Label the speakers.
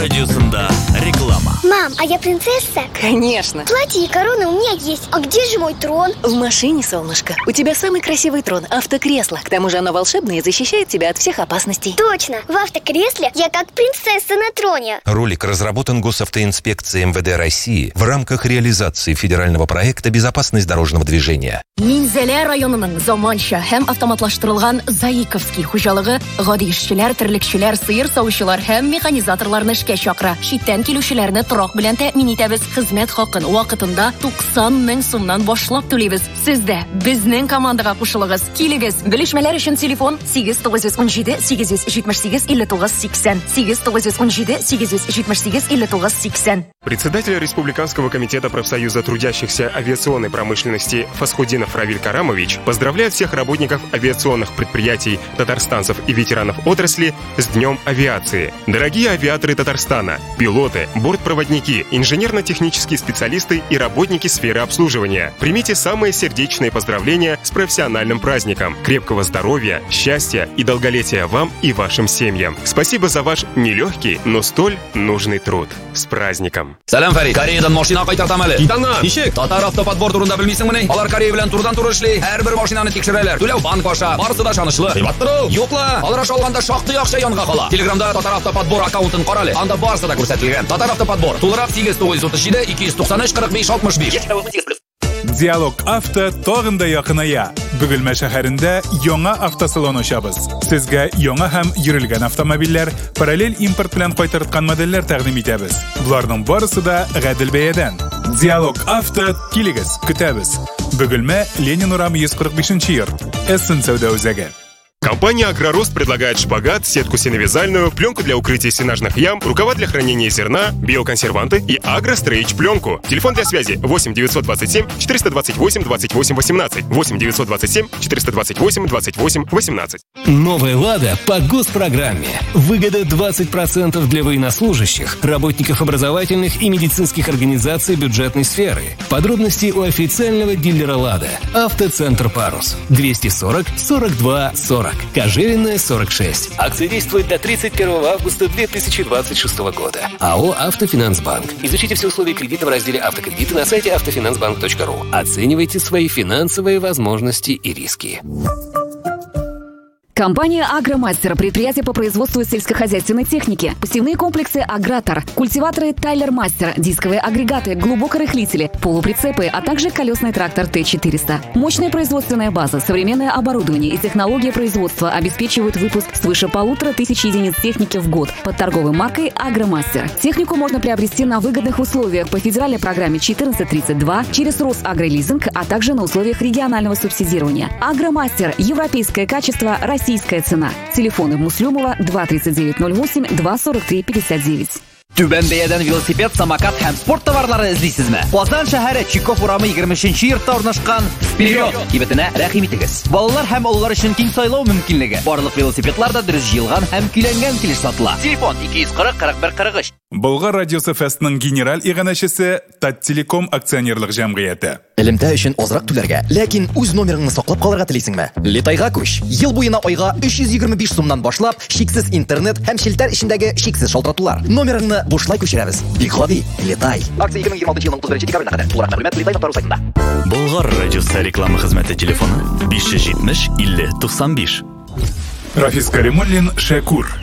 Speaker 1: Радиосында реклама.
Speaker 2: Мам, а я принцесса?
Speaker 3: Конечно.
Speaker 2: Платье и корона у меня есть. А где же мой трон?
Speaker 3: В машине, солнышко. У тебя самый красивый трон, автокресло. К тому же оно волшебное и защищает тебя от всех опасностей.
Speaker 2: Точно. В автокресле я как принцесса на троне.
Speaker 4: Ролик разработан Госавтоинспекцией МВД России в рамках реализации федерального проекта «Безопасность дорожного движения».
Speaker 5: Минзәлә районының заманча һәм автоматлаштырылган Заиковский хуҗалыгы гади эшчеләр, терлекчеләр, сыер савучылар һәм механизаторларны эшкә чакыра. Читтән килүчеләрне торак белән тәэмин итәбез. Хезмәт хакын вакытында 90 мең сумнан башлап түлибез. Сез дә безнең командага кушылыгыз. Килегез. Белешмәләр өчен телефон 8917 878 59 80. 8917 878 59 80.
Speaker 6: Председатель Республиканского комитета профсоюза трудящихся авиационной промышленности Фасхудинов Равиль Карамович поздравляет всех работников авиационных предприятий, татарстанцев и ветеранов отрасли с Днем авиации. Дорогие авиаторы Татарстана, пилоты, бортпроводники, инженерно-технические специалисты и работники сферы обслуживания, примите самые сердечные поздравления с профессиональным праздником. Крепкого здоровья, счастья и долголетия вам и вашим семьям. Спасибо за ваш нелегкий, но столь нужный труд. С праздником!
Speaker 1: Салам, Фарид. Кореядан машина кайтартам әле.
Speaker 6: Китаңнан!
Speaker 1: Ничек? Татар автоподбор турында белмисеңме? Алар Корея белән турыдан туры эшли. Һәрбер машинаны тикшерәләр. Түләү банк аша. Барысы да шанычлы. Кыйбаттыр. Юкла. Алар аша алганда шактый акча янга кала. Телеграмда Татар автоподбор аккаунтын карале. Анда барысы да күрсәтелгән. Татар автоподбор. Тулырак 8937 293 45 65.
Speaker 7: Диалог авто тагын да якыная. Бөгелмә шәһәрендә яңа автосалон ачабыз. Сезгә яңа һәм йөрелгән автомобильләр, параллель импорт белән кайтарткан модельләр тәкъдим итәбез. Буларның барысы да гадел бәядән. Диалог авто килегез, көтәбез. Бөгелмә Ленин урамы 145-нче йорт. Эссен сәүдә үзәге.
Speaker 6: Компания «Агророст» предлагает шпагат, сетку сеновязальную, пленку для укрытия сенажных ям, рукава для хранения зерна, биоконсерванты и агрострейч пленку. Телефон для связи 8 927 428 28 18. 8 927 428 28 18.
Speaker 8: Новая «Лада» по госпрограмме. Выгода 20% для военнослужащих, работников образовательных и медицинских организаций бюджетной сферы. Подробности у официального дилера «Лада». Автоцентр «Парус». 240 42 40. Кожевенная, 46. Акция действует до 31 августа 2026 года. АО «Автофинансбанк». Изучите все условия кредита в разделе «Автокредиты» на сайте автофинансбанк.ру. Оценивайте свои финансовые возможности и риски.
Speaker 5: Компания «Агромастер» – предприятие по производству сельскохозяйственной техники. Посевные комплексы «Агратор», культиваторы «Тайлер Мастер», дисковые агрегаты, глубокорыхлители, полуприцепы, а также колесный трактор Т-400. Мощная производственная база, современное оборудование и технология производства обеспечивают выпуск свыше 1500 единиц техники в год под торговой маркой «Агромастер». Технику можно приобрести на выгодных условиях по федеральной программе 1432 через Росагролизинг, а также на условиях регионального субсидирования. «Агромастер» – европейское качество, российская цена. Телефоны Муслюмова 23908 243 59.
Speaker 9: Түбән бәядән велосипед, самокат һәм спорт товарлары эзлисезме? Казан шәһәре Чиков урамы 20-нче йортта урнашкан «Вперед» кибетенә рәхим итегез. Балалар һәм олылар өчен киң сайлау мөмкинлеге. Барлык велосипедлар да дөрес җыелган һәм көйләнгән килеш сатыла. Телефон 240 41 43.
Speaker 7: Болгар радиосы фестның генераль иганәчесе Таттелеком акционерлык җәмгыяте.
Speaker 10: Элемтә өчен азрак түләргә, ләкин үз номерыңны саклап калырга телисеңме? Летайга күч. Ел буена айга 325 сумнан башлап, шиксез интернет һәм челтәр эчендәге шиксез шалтыратулар. Номерыңны бушлай күчерәбез. Бик гади, Летай. Акция 2026 елның 31 декабренә кадәр. Тулырак мәгълүмат Летай.ру сайтында.
Speaker 1: Болгар радиосы реклама хезмәте телефоны 570 50 95.
Speaker 7: Рафис Каримуллин, Шәкур.